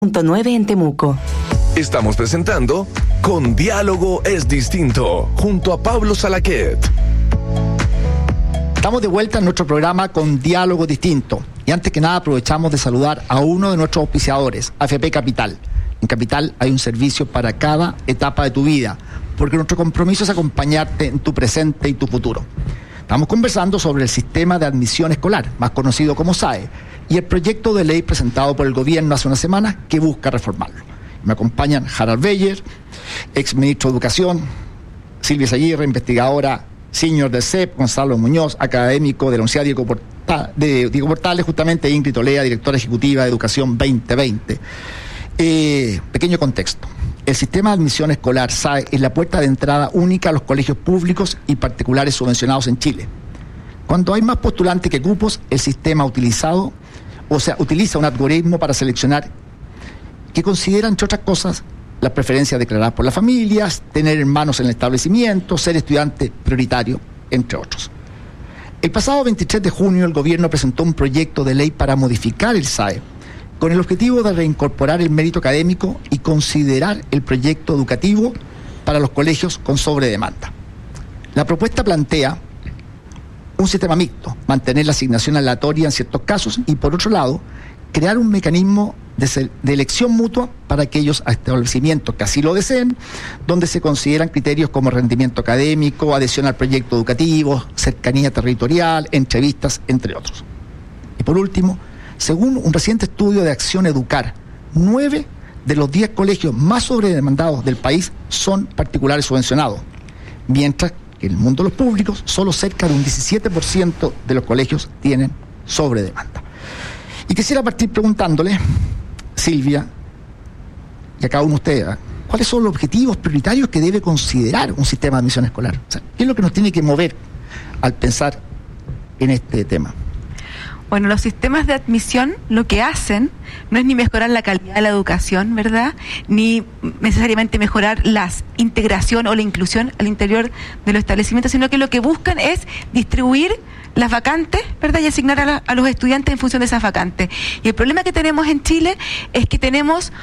.9 en Temuco. Estamos presentando Con Diálogo es Distinto, junto a Pablo Salaquet. Estamos de vuelta en nuestro programa Con Diálogo Distinto. Y antes que nada aprovechamos de saludar a uno de nuestros auspiciadores, AFP Capital. En Capital hay un servicio para cada etapa de tu vida, porque nuestro compromiso es acompañarte en tu presente y tu futuro. Estamos conversando sobre el sistema de admisión escolar, más conocido como SAE, y el proyecto de ley presentado por el gobierno hace una semana que busca reformarlo. Me acompañan Harald Beyer, ex ministro de Educación, Silvia Aguirre, investigadora senior del CEP, Gonzalo Muñoz, académico de la Universidad Diego Portales, justamente Ingrid Olea, directora ejecutiva de Educación 2020. Pequeño contexto. El sistema de admisión escolar SAE es la puerta de entrada única a los colegios públicos y particulares subvencionados en Chile. Cuando hay más postulantes que cupos, el sistema utiliza un algoritmo para seleccionar que considera, entre otras cosas, las preferencias declaradas por las familias, tener hermanos en el establecimiento, ser estudiante prioritario, entre otros. El pasado 23 de junio el gobierno presentó un proyecto de ley para modificar el SAE, con el objetivo de reincorporar el mérito académico y considerar el proyecto educativo para los colegios con sobredemanda. La propuesta plantea un sistema mixto, mantener la asignación aleatoria en ciertos casos y, por otro lado, crear un mecanismo de elección mutua para aquellos establecimientos que así lo deseen, donde se consideran criterios como rendimiento académico, adhesión al proyecto educativo, cercanía territorial, entrevistas, entre otros. Y por último, según un reciente estudio de Acción Educar, 9 de los 10 colegios más sobredemandados del país son particulares subvencionados, mientras que en el mundo de los públicos solo cerca de un 17% de los colegios tienen sobredemanda. Y quisiera partir preguntándole, Silvia, y a cada uno de ustedes, ¿cuáles son los objetivos prioritarios que debe considerar un sistema de admisión escolar? O sea, ¿qué es lo que nos tiene que mover al pensar en este tema? Bueno, los sistemas de admisión lo que hacen no es ni mejorar la calidad de la educación, ¿verdad? Ni necesariamente mejorar la integración o la inclusión al interior de los establecimientos, sino que lo que buscan es distribuir las vacantes, ¿verdad? Y asignar a los estudiantes en función de esas vacantes. Y el problema que tenemos en Chile es que tenemos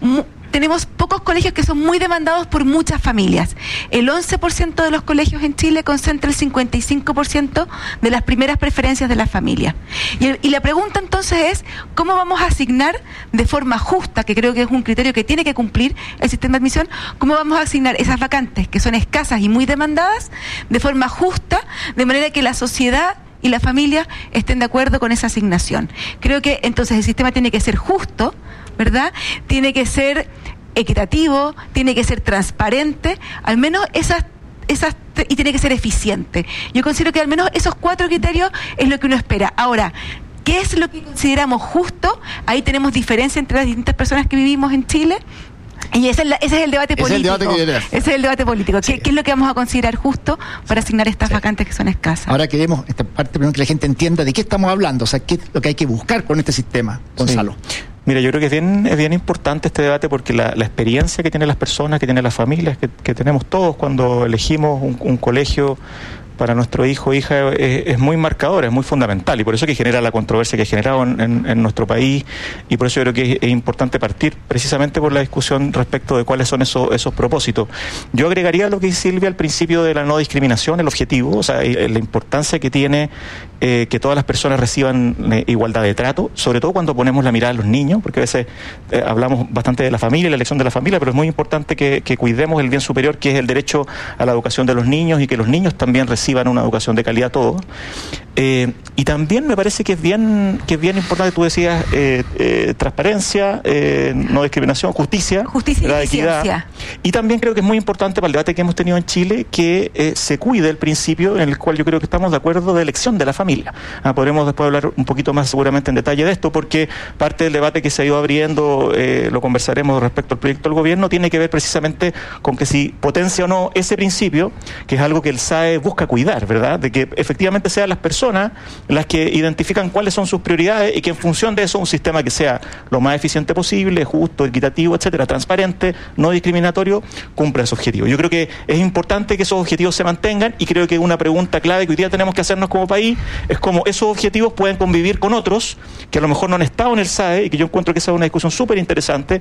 pocos colegios que son muy demandados por muchas familias. El 11% de los colegios en Chile concentra el 55% de las primeras preferencias de las familias. Y la pregunta entonces es, ¿cómo vamos a asignar de forma justa, que creo que es un criterio que tiene que cumplir el sistema de admisión, cómo vamos a asignar esas vacantes que son escasas y muy demandadas de forma justa, de manera que la sociedad y la familia estén de acuerdo con esa asignación? Creo que entonces el sistema tiene que ser justo, ¿verdad? Tiene que ser equitativo, tiene que ser transparente, al menos y tiene que ser eficiente. Yo considero que al menos esos 4 criterios es lo que uno espera. Ahora, ¿qué es lo que consideramos justo? Ahí tenemos diferencia entre las distintas personas que vivimos en Chile. Y ese es el debate político. Ese es el debate político. Sí. ¿Qué es lo que vamos a considerar justo para asignar estas vacantes que son escasas? Ahora queremos esta parte, primero que la gente entienda de qué estamos hablando, o sea, qué es lo que hay que buscar con este sistema, Gonzalo. Sí. Mira, yo creo que es bien importante este debate porque la experiencia que tienen las personas, que tienen las familias, que tenemos todos cuando elegimos un colegio para nuestro hijo o hija es muy marcadora, es muy fundamental, y por eso que genera la controversia que ha generado en nuestro país, y por eso yo creo que es importante partir precisamente por la discusión respecto de cuáles son esos propósitos. Yo agregaría lo que dice Silvia al principio de la no discriminación, el objetivo, o sea, la importancia que tiene que todas las personas reciban igualdad de trato, sobre todo cuando ponemos la mirada a los niños, porque a veces hablamos bastante de la familia, la elección de la familia, pero es muy importante que cuidemos el bien superior, que es el derecho a la educación de los niños, y que los niños también reciban una educación de calidad todos. Y también me parece que es bien importante, tú decías, transparencia, no discriminación, justicia y equidad. Y también creo que es muy importante para el debate que hemos tenido en Chile que se cuide el principio en el cual yo creo que estamos de acuerdo de elección de la familia. Podremos después hablar un poquito más seguramente en detalle de esto, porque parte del debate que se ha ido abriendo, lo conversaremos respecto al proyecto del gobierno, tiene que ver precisamente con que si potencia o no ese principio, que es algo que el SAE busca cuidar. cuidar, ¿verdad? De que efectivamente sean las personas las que identifican cuáles son sus prioridades y que en función de eso un sistema que sea lo más eficiente posible, justo, equitativo, etcétera, transparente, no discriminatorio, cumpla ese objetivo. Yo creo que es importante que esos objetivos se mantengan y creo que una pregunta clave que hoy día tenemos que hacernos como país es cómo esos objetivos pueden convivir con otros que a lo mejor no han estado en el SAE y que yo encuentro que esa es una discusión súper interesante